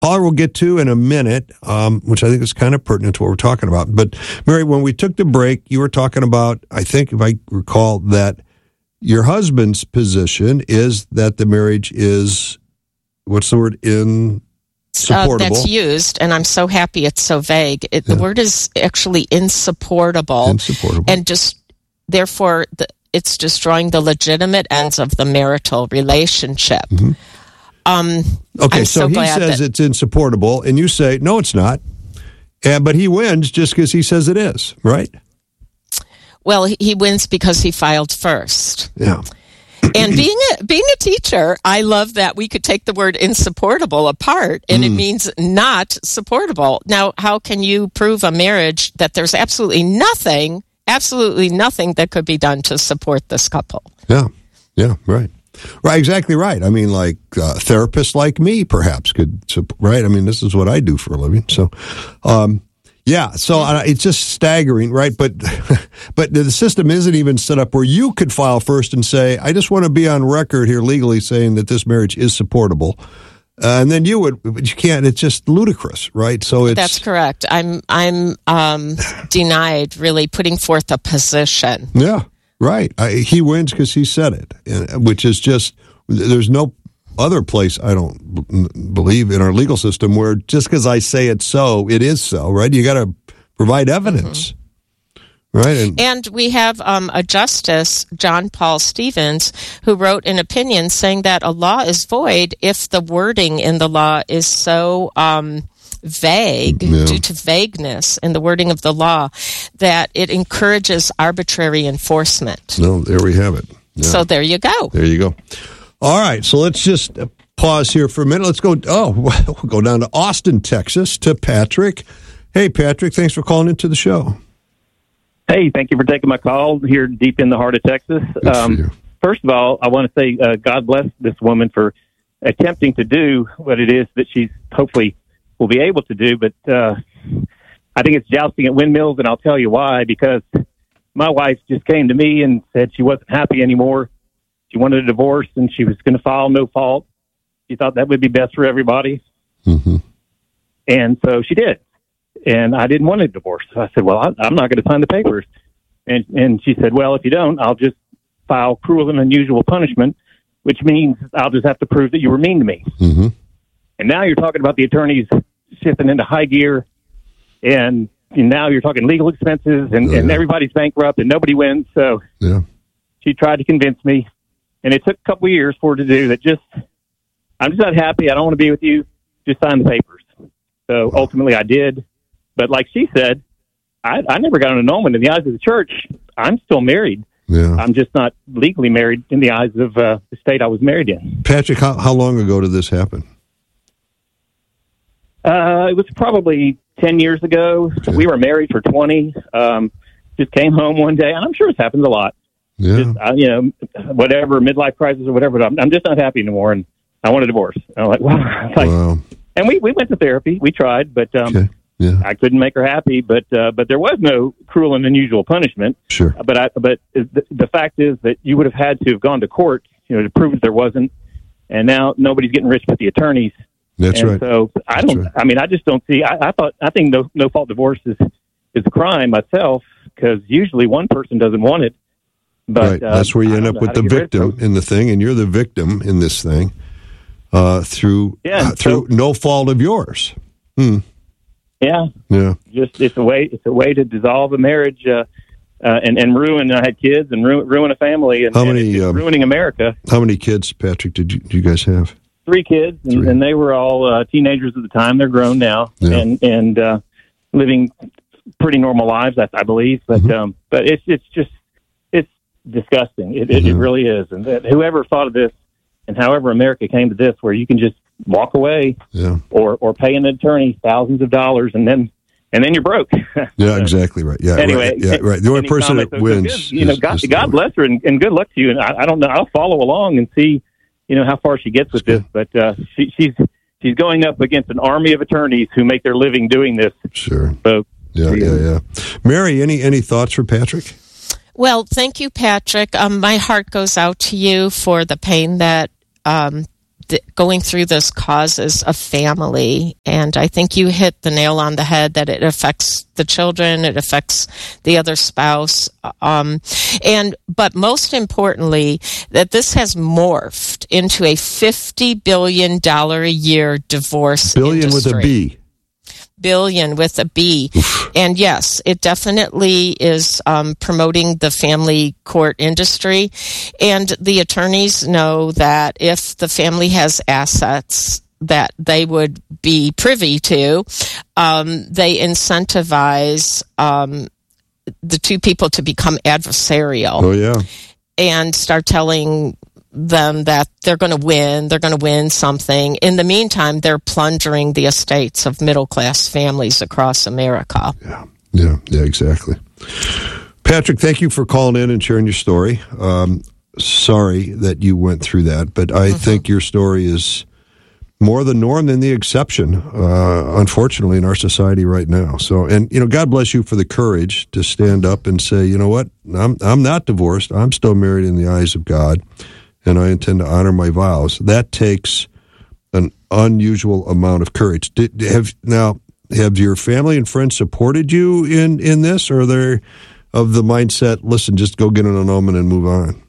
Caller we'll get to in a minute, which I think is kind of pertinent to what we're talking about. But, Mary, when we took the break, you were talking about, I think, if I recall, that your husband's position is that the marriage is, what's the word, insupportable? That's used, and I'm so happy it's so vague. The word is actually insupportable. Insupportable. And just, therefore, it's destroying the legitimate ends of the marital relationship. Mm-hmm. Okay, so he glad says it's insupportable, and you say, no, it's not. But he wins just because he says it is, right? Well, he wins because he filed first. Yeah. And being a teacher, I love that we could take the word insupportable apart, and it means not supportable. Now, how can you prove a marriage that there's absolutely nothing that could be done to support this couple? Yeah, right. Right, exactly right. I mean, like therapists like me, perhaps could, right? I mean, this is what I do for a living. So, it's just staggering, right? But the system isn't even set up where you could file first and say, I just want to be on record here legally saying that this marriage is supportable. And then you would, but you can't. It's just ludicrous, right? So that's correct. I'm denied really putting forth a position. Yeah. Right. He wins because he said it, which is just, there's no other place, I don't believe, in our legal system where just because I say it's so, it is so, right? You got to provide evidence, right? And we have a justice, John Paul Stevens, who wrote an opinion saying that a law is void if the wording in the law is so vague, due to vagueness in the wording of the law, that it encourages arbitrary enforcement. No, there we have it. Yeah. So there you go. There you go. All right, so let's just pause here for a minute. Let's go, we'll go down to Austin, Texas, to Patrick. Hey, Patrick, thanks for calling into the show. Hey, thank you for taking my call here deep in the heart of Texas. First of all, I want to say God bless this woman for attempting to do what it is that she's hopefully will be able to do, but I think it's jousting at windmills, and I'll tell you why. Because my wife just came to me and said she wasn't happy anymore. She wanted a divorce, and she was going to file no fault. She thought that would be best for everybody. Mm-hmm. And so she did. And I didn't want a divorce. So I said, well, I'm not going to sign the papers. And she said, well, if you don't, I'll just file cruel and unusual punishment, which means I'll just have to prove that you were mean to me. Mm-hmm. And now you're talking about the attorneys shifting into high gear, and now you're talking legal expenses, and everybody's bankrupt, and nobody wins. So she tried to convince me, and it took a couple of years for her to do that. I'm just not happy. I don't want to be with you. Just sign the papers. So ultimately I did. But like she said, I never got an annulment in the eyes of the church. I'm still married. Yeah. I'm just not legally married in the eyes of the state I was married in. Patrick, how long ago did this happen? It was probably 10 years ago. Okay. We were married for 20. Just came home one day, and I'm sure this happens a lot. Yeah. Just, whatever, midlife crisis or whatever, but I'm just not happy anymore, and I want a divorce. I'm like, wow. And we went to therapy. We tried, but I couldn't make her happy. But there was no cruel and unusual punishment. Sure. But the fact is that you would have had to have gone to court, to prove that there wasn't. And now nobody's getting rich but the attorneys. That's right. So I just don't see. I think no fault divorce is a crime myself, because usually one person doesn't want it. But right. That's where you end up with the victim in the thing, and you're the victim in this thing through no fault of yours. Yeah. Just it's a way to dissolve a marriage and ruin. I had kids and ruin a family and ruining America. How many kids, Patrick, did you guys have? 3 kids, and they were all teenagers at the time. They're grown now and living pretty normal lives, I believe. But but it's disgusting. It really is. And whoever thought of this, and however America came to this, where you can just walk away or pay an attorney thousands of dollars, and then you're broke. Yeah, exactly right. Yeah. Anyway, right. The only person that wins. God bless her, and good luck to you. And I don't know. I'll follow along and see, how far she gets with this. But she's going up against an army of attorneys who make their living doing this. Sure. So yeah. Mary, any thoughts for Patrick? Well, thank you, Patrick. My heart goes out to you for the pain that going through this causes a family. And I think you hit the nail on the head that it affects the children, it affects the other spouse. But most importantly, that this has morphed into a $50 billion a year divorce billion industry. With a B. Billion with a B. And yes, it definitely is promoting the family court industry. And the attorneys know that if the family has assets that they would be privy to, they incentivize the two people to become adversarial. Oh, yeah. And start telling them that they're going to win something. In the meantime, they're plundering the estates of middle-class families across America. Yeah, exactly. Patrick, thank you for calling in and sharing your story. Sorry that you went through that, but I think your story is more the norm than the exception, unfortunately, in our society right now. So, and, God bless you for the courage to stand up and say, you know what, I'm not divorced. I'm still married in the eyes of God, and I intend to honor my vows. That takes an unusual amount of courage. Have your family and friends supported you in this, or are they of the mindset, listen, just go get an annulment and move on?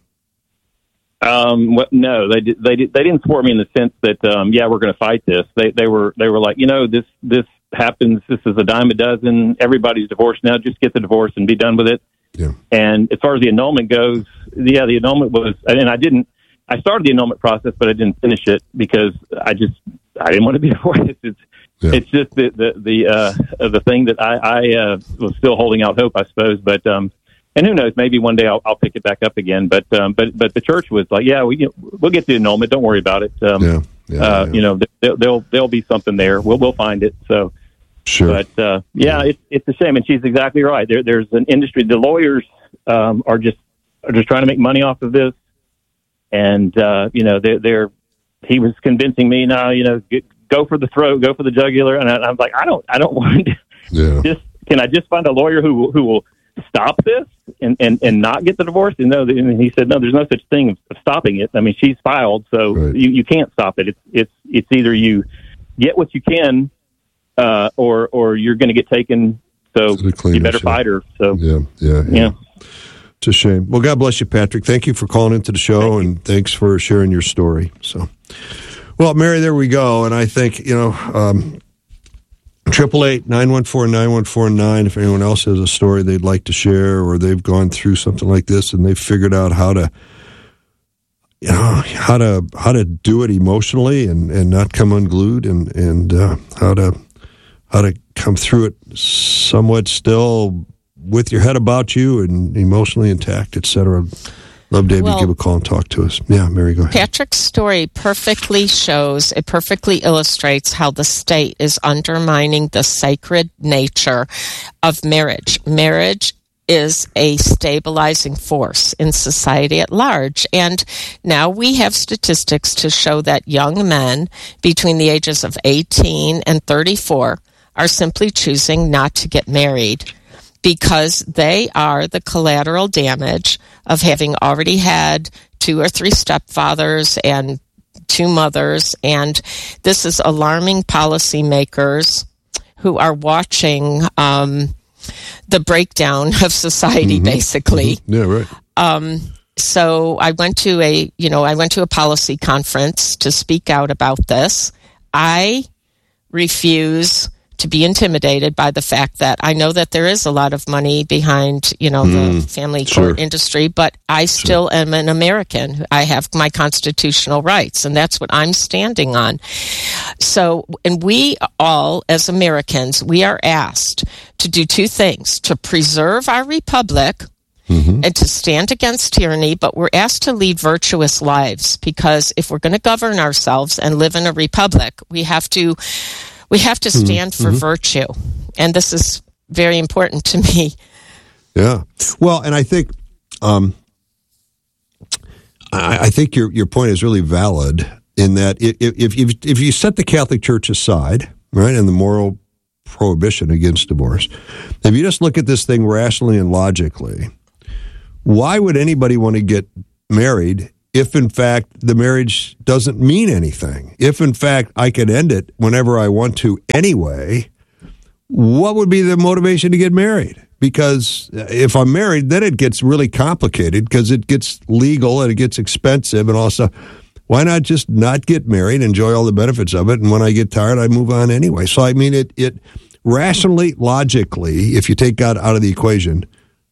No, they didn't support me in the sense that, we're going to fight this. They were like, this happens. This is a dime a dozen. Everybody's divorced now. Just get the divorce and be done with it. Yeah. And as far as the annulment goes, the annulment was, and I started the annulment process, but I didn't finish it because I didn't want to be divorced. It's just the thing that I was still holding out hope, I suppose. But and who knows? Maybe one day I'll pick it back up again. But the church was like, we'll get the annulment. Don't worry about it. There'll be something there. We'll find it. So sure. But it's a shame, and she's exactly right. There's an industry. The lawyers are just trying to make money off of this. And, he was convincing me now, go for the throat, go for the jugular. And I'm like, I don't want to can I just find a lawyer who will stop this and not get the divorce? And he said, no, there's no such thing of stopping it. I mean, she's filed, so right. you can't stop it. It's either you get what you can, or you're going to get taken. So you better fight her. So yeah. It's a shame. Well, God bless you, Patrick. Thank you for calling into the show, and thanks for sharing your story. So, well, Mary, there we go. And I think, 888-914-9149, if anyone else has a story they'd like to share, or they've gone through something like this and they've figured out how to do it emotionally and not come unglued, and how to come through it somewhat still with your head about you and emotionally intact, etc. Love to have you give a call and talk to us. Yeah, Mary, go ahead. Patrick's story perfectly illustrates how the state is undermining the sacred nature of marriage. Marriage is a stabilizing force in society at large. And now we have statistics to show that young men between the ages of 18 and 34 are simply choosing not to get married, because they are the collateral damage of having already had 2 or 3 stepfathers and 2 mothers. And this is alarming policymakers who are watching the breakdown of society, basically. Yeah, right. So I went to a policy conference to speak out about this. I refuse to be intimidated by the fact that I know that there is a lot of money behind, the family court industry, but I still am an American. I have my constitutional rights, and that's what I'm standing on. So, and we all, as Americans, we are asked to do 2 things: to preserve our republic and to stand against tyranny, but we're asked to lead virtuous lives, because if we're going to govern ourselves and live in a republic, we have to stand for virtue. And this is very important to me. Yeah. Well, and I think I think your point is really valid in that if you set the Catholic Church aside, right, and the moral prohibition against divorce, if you just look at this thing rationally and logically, why would anybody want to get married if in fact the marriage doesn't mean anything? If in fact I could end it whenever I want to anyway, what would be the motivation to get married? Because if I'm married, then it gets really complicated because it gets legal and it gets expensive and all stuff. Why not just not get married, enjoy all the benefits of it, and when I get tired, I move on anyway? So, I mean, it rationally, logically, if you take God out of the equation,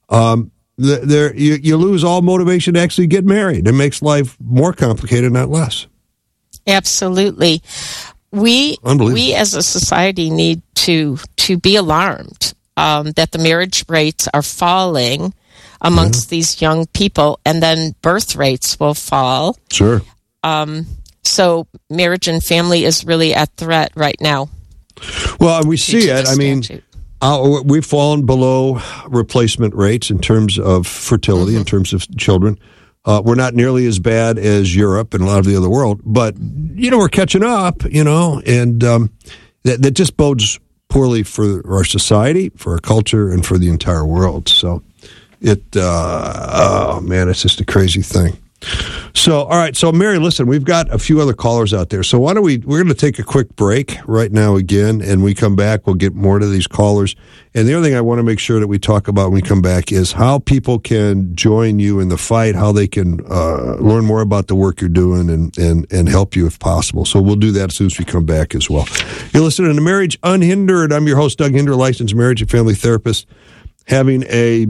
you lose all motivation to actually get married. It makes life more complicated, not less. Absolutely. We as a society need to be alarmed that the marriage rates are falling amongst these young people, and then birth rates will fall. Sure. So marriage and family is really at threat right now. Well, we see it. I mean, we've fallen below replacement rates in terms of fertility, in terms of children. We're not nearly as bad as Europe and a lot of the other world, but, we're catching up, and that just bodes poorly for our society, for our culture, and for the entire world. So it's just a crazy thing. So, all right. So, Mary, listen, we've got a few other callers out there. So why don't we're going to take a quick break right now again, and we come back, we'll get more to these callers. And the other thing I want to make sure that we talk about when we come back is how people can join you in the fight, how they can learn more about the work you're doing and help you if possible. So we'll do that as soon as we come back as well. You're listening to Marriage Unhindered. I'm your host, Doug Hinder, licensed marriage and family therapist, having a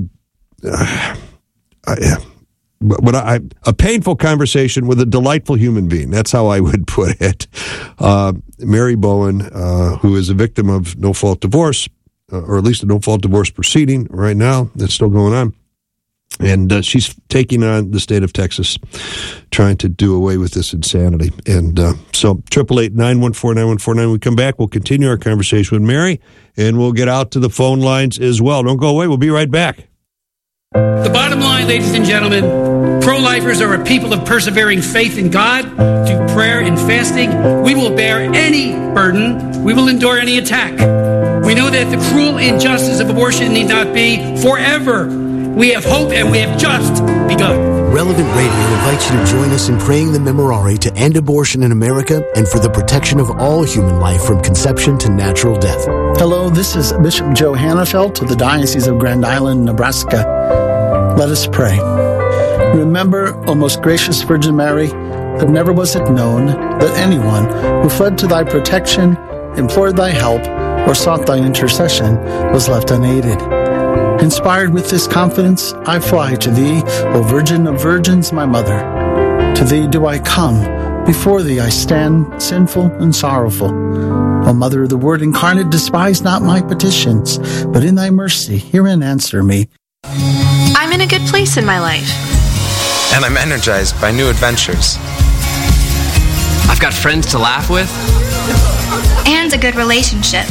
painful conversation with a delightful human being. That's how I would put it. Mary Bowen, who is a victim of no-fault divorce, or at least a no-fault divorce proceeding right now that's still going on. And she's taking on the state of Texas, trying to do away with this insanity. And so 888-914-9149. We come back, we'll continue our conversation with Mary, and we'll get out to the phone lines as well. Don't go away. We'll be right back. The bottom line, ladies and gentlemen, pro-lifers are a people of persevering faith in God, through prayer and fasting. We will bear any burden. We will endure any attack. We know that the cruel injustice of abortion need not be forever. We have hope, and we have just begun. Relevant Radio invites you to join us in praying the Memorare to end abortion in America and for the protection of all human life from conception to natural death. Hello, this is Bishop Joe Hannafelt of the Diocese of Grand Island, Nebraska. Let us pray. Remember, O most gracious Virgin Mary, that never was it known that anyone who fled to thy protection, implored thy help, or sought thy intercession was left unaided. Inspired with this confidence, I fly to thee, O Virgin of Virgins, my mother. To thee do I come, before thee I stand, sinful and sorrowful. O Mother of the Word incarnate, despise not my petitions, but in thy mercy hear and answer me. I'm in a good place in my life. And I'm energized by new adventures. I've got friends to laugh with. And a good relationship.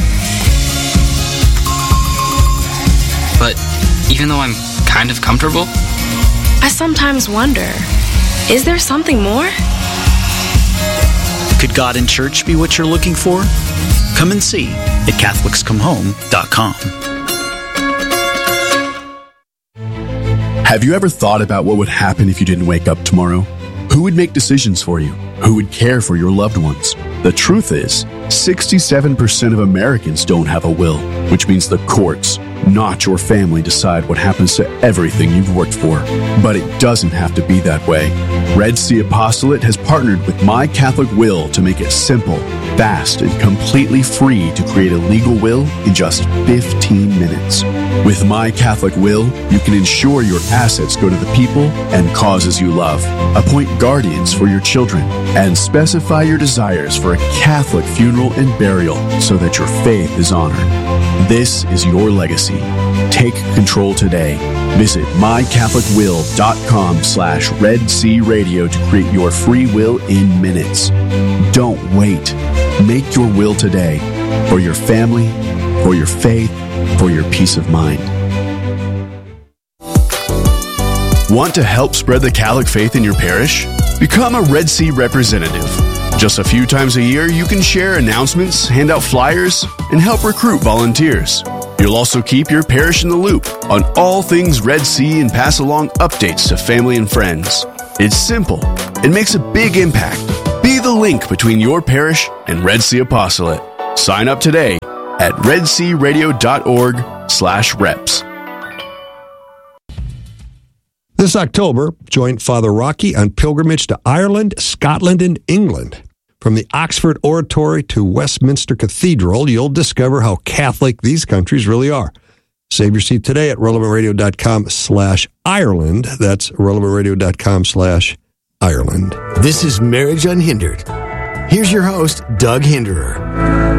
But even though I'm kind of comfortable, I sometimes wonder, is there something more? Could God in church be what you're looking for? Come and see at CatholicsComeHome.com. Have you ever thought about what would happen if you didn't wake up tomorrow? Who would make decisions for you? Who would care for your loved ones? The truth is, 67% of Americans don't have a will, which means the courts, not your family, decide what happens to everything you've worked for. But it doesn't have to be that way. Red Sea Apostolate has partnered with My Catholic Will to make it simple, fast, and completely free to create a legal will in just 15 minutes. With My Catholic Will, you can ensure your assets go to the people and causes you love, appoint guardians for your children, and specify your desires for a Catholic funeral and burial so that your faith is honored. This is your legacy. Take control today. Visit mycatholicwill.com/Red Sea Radio to create your free will in minutes. Don't wait. Make your will today for your family, for your faith, for your peace of mind. Want to help spread the Catholic faith in your parish? Become a Red Sea representative. Just a few times a year, you can share announcements, hand out flyers, and help recruit volunteers. You'll also keep your parish in the loop on all things Red Sea and pass along updates to family and friends. It's simple. It makes a big impact. Be the link between your parish and Red Sea Apostolate. Sign up today at redsearadio.org/reps. This October, join Father Rocky on pilgrimage to Ireland, Scotland, and England. From the Oxford Oratory to Westminster Cathedral, you'll discover how Catholic these countries really are. Save your seat today at relevantradio.com/Ireland. That's relevantradio.com/Ireland. This is Marriage Unhindered. Here's your host, Doug Hinderer.